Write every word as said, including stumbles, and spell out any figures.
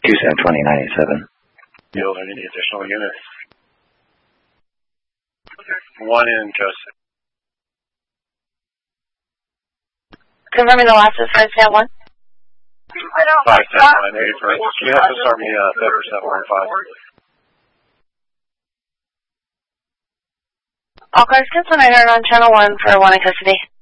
two seven twenty ninety-seven. Field, any additional units? One in Joseph. Confirming the last is five ten one. Five ten one eight. Can you have this Army uh, Pepper seven one five? All cars, can I heard on channel one for one in custody.